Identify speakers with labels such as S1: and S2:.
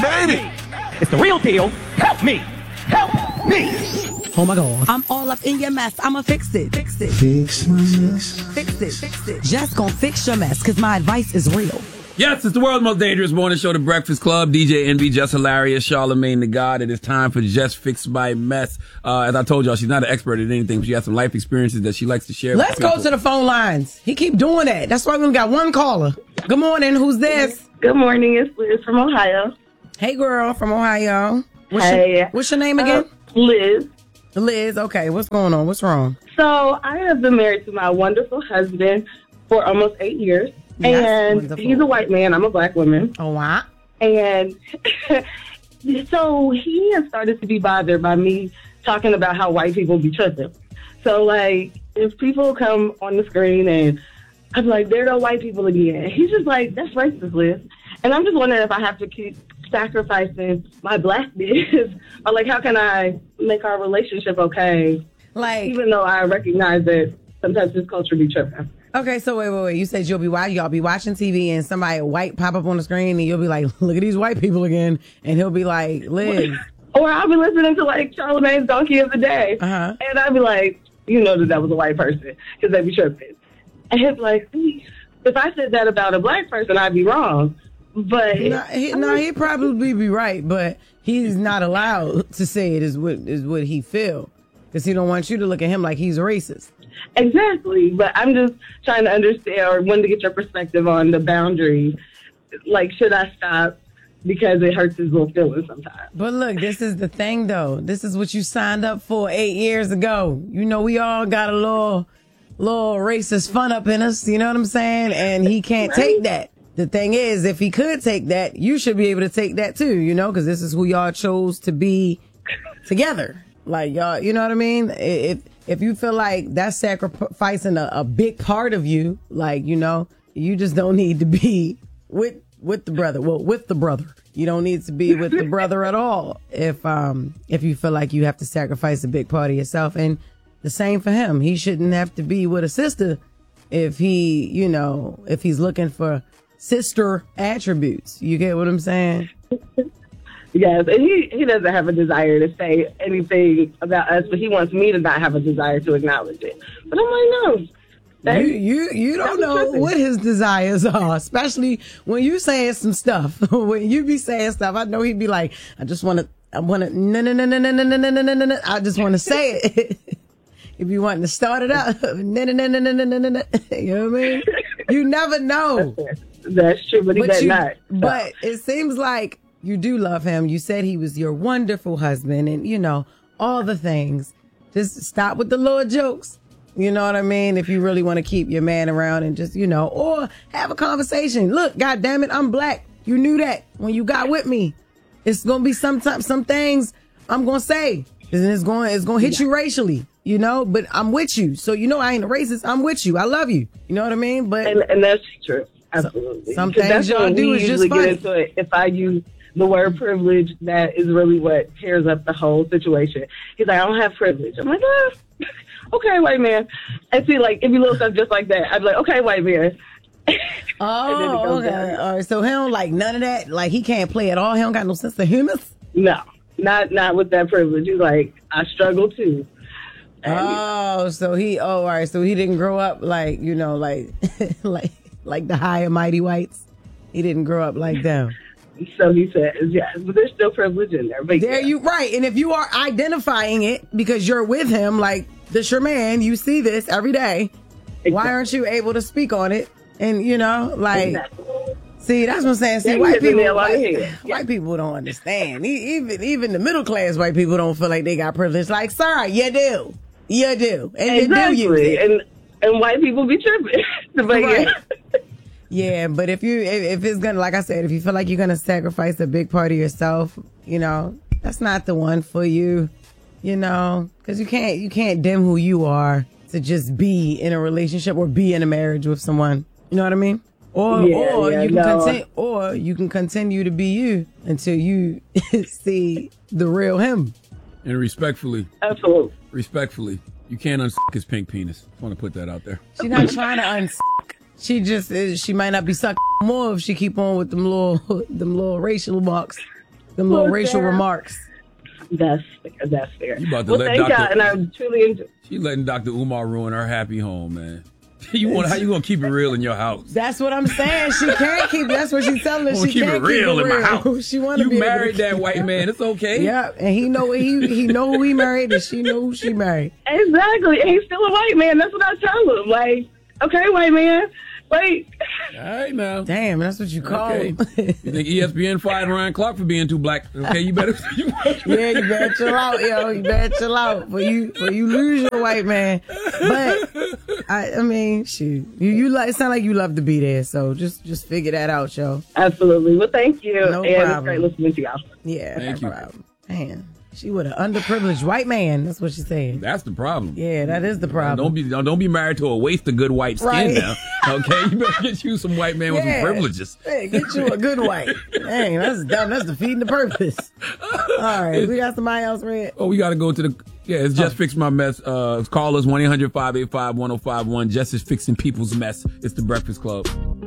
S1: made it.
S2: It's the real deal. Help me. Help me.
S3: Oh my God. I'm all up in your mess. I'ma fix it. Fix it.
S1: Fix my mess.
S3: Fix it. Fix it. Just gonna fix your mess, cause my advice is real.
S4: Yes, it's the world's most dangerous morning show, The Breakfast Club. DJ Envy, Just Hilarious, Charlamagne the God. It is time for Just Fix My Mess. As I told y'all, she's not an expert at anything, but she has some life experiences that she likes to share.
S5: Let's go to the phone lines. He keep doing that. That's why we only got one caller. Good morning. Who's this?
S6: Good morning. It's Liz from Ohio.
S5: Hey, girl from Ohio. What's your name again?
S6: Liz.
S5: Liz. Okay. What's going on? What's wrong?
S6: So I have been married to my wonderful husband for almost 8 years. And
S5: wonderful.
S6: He's a white man. I'm a black woman.
S5: Oh, wow.
S6: And so he has started to be bothered by me talking about how white people be tripping. So, like, if people come on the screen and I'm like, there are white people again. He's just like, that's racist, Liz. And I'm just wondering if I have to keep sacrificing my blackness or, like, how can I make our relationship okay?
S5: Like,
S6: even though I recognize that sometimes this culture be tripping.
S5: okay, so wait. You said y'all be watching TV and somebody white pop up on the screen and you'll be like, look at these white people again. And he'll be like, Liz.
S6: Or I'll be listening to, like, Charlamagne's Donkey of the Day.
S5: Uh-huh.
S6: And I'll be like, you know that was a white person because they be tripping. And he'd be like, if I said that about a black person, I'd be wrong. But
S5: he'd probably be right, but he's not allowed to say it is what he feel. Because he don't want you to look at him like he's racist.
S6: Exactly. But I'm just trying to understand or want to get your perspective on the boundary. Like, should I stop because it hurts his little feelings sometimes?
S5: But look, this is the thing, though. This is what you signed up for 8 years ago. You know, we all got a little racist fun up in us. You know what I'm saying? And he can't take that. The thing is, if he could take that, you should be able to take that, too, you know, because this is who y'all chose to be together. Like, y'all, you know what I mean? If you feel like that's sacrificing a big part of you, like, you know, you just don't need to be with the brother. Well, with the brother. You don't need to be with the brother at all if you feel like you have to sacrifice a big part of yourself. And the same for him. He shouldn't have to be with a sister if he, you know, if he's looking for sister attributes. You get what I'm saying?
S6: Yes, and he doesn't have a desire to say anything about us, but he wants me to not have a desire to acknowledge it. But I'm like, no.
S5: You don't know what his desires are, especially when you saying some stuff. When you be saying stuff, I know he'd be like, I just want to, no. I just want to say it. If you want to start it up, no. You know what I mean? You never know.
S6: That's true, but he does not.
S5: But it seems like you do love him. You said he was your wonderful husband and, you know, all the things. Just stop with the little jokes. You know what I mean? If you really want to keep your man around and just, you know, or have a conversation. Look, God damn it, I'm black. You knew that when you got with me. It's going to be some things I'm going to say. And it's going to hit you racially, you know, but I'm with you. So, you know, I ain't a racist. I'm with you. I love you. You know what I mean? But
S6: and that's true. Absolutely.
S5: Some things y'all do is just funny.
S6: Get into it. If I use the word privilege, that is really what tears up the whole situation. He's like, I don't have privilege. I'm like, okay, white man. And see, like, if you little stuff just like that, I'd be like, okay, white man.
S5: Oh, okay.
S6: Down.
S5: All right. So he don't like none of that. Like, he can't play at all. He don't got no sense of humor.
S6: No, not with that privilege. He's like, I struggle too.
S5: And so all right. So he didn't grow up like, you know, like, like the high and mighty whites. He didn't grow up like them.
S6: So he says, yes, but there's still privilege in there. But
S5: there you right. And if you are identifying it because you're with him, like this your man, you see this every day. Exactly. Why aren't you able to speak on it? And you know, like, exactly. See, that's what I'm saying. See, white people don't understand. Even the middle class white people don't feel like they got privilege. Like, sorry, you do, and
S6: exactly.
S5: You do use it.
S6: And white people be tripping. But
S5: right. Yeah, but if it's gonna, like I said, if you feel like you're gonna sacrifice a big part of yourself, you know, that's not the one for you, you know, because you can't dim who you are to just be in a relationship or be in a marriage with someone. You know what I mean? Or you can continue to be you until you see the real him.
S4: And respectfully,
S6: absolutely,
S4: you can't unsuck his pink penis. I want to put that out there.
S5: She's not trying to unsuck. She just she might not be sucking more if she keep on with them little racial marks. Them little
S6: Well,
S5: racial
S6: Sarah,
S5: remarks.
S6: That's fair.
S4: You about to
S6: Well,
S4: let
S6: thank
S4: Dr.
S6: God, and I truly enjoy.
S4: She letting Dr. Umar ruin her happy home, man. How you gonna keep it real in your house?
S5: That's what I'm saying. She can't keep. That's what she's telling us.
S4: Gonna
S5: She
S4: keep
S5: can't
S4: it real
S5: keep it
S4: in my house.
S5: She want to
S4: You
S5: be able to
S4: married that
S5: keep
S4: white
S5: it.
S4: man. It's okay.
S5: Yeah, and he know who he married, and she know who she married.
S6: Exactly, and he's still a white man. That's what I tell him. Like, okay, white man, wait.
S4: All right now.
S5: Damn, that's what you call
S4: Okay.
S5: him.
S4: You think ESPN fired Ryan Clark for being too black? Okay, you better.
S5: Yeah, you better chill out, yo. You better chill out for you lose your white man. But I mean, shoot, you like it sound like you love to be there. So just figure that out, yo.
S6: Absolutely. Well, thank you.
S5: No
S6: and
S5: problem.
S6: it's great listening to y'all.
S5: Yeah,
S4: Thank
S5: no
S4: you.
S5: problem. Man, she with an underprivileged white man. That's what she's saying.
S4: That's the problem.
S5: Yeah, that is the problem.
S4: Don't be married to a waste of good white skin
S5: Right.
S4: now. Okay, you better get you some white man with some privileges.
S5: Hey, get you a good white. Dang, that's dumb. That's defeating the purpose. All right, we got somebody else, Red.
S4: Oh, we got to go to the. Yeah, it's Just Fix My Mess. Call us 1-800-585-1051. Jess is fixing people's mess. It's the Breakfast Club.